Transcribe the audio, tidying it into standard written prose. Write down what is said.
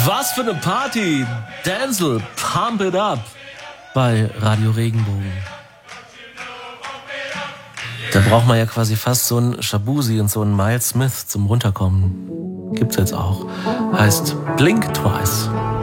Was für eine Party! Denzel, pump it up! Bei Radio Regenbogen. Da braucht man ja quasi fast so einen Shabuzi und so einen Miles Smith zum Runterkommen. Gibt's jetzt auch. Heißt Blink Twice.